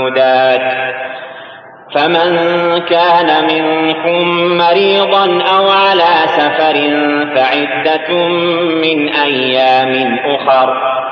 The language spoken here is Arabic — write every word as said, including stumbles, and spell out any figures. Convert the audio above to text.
معدودات. فمن كان منكم مريضا أو على سفر فعدة من أيام أخر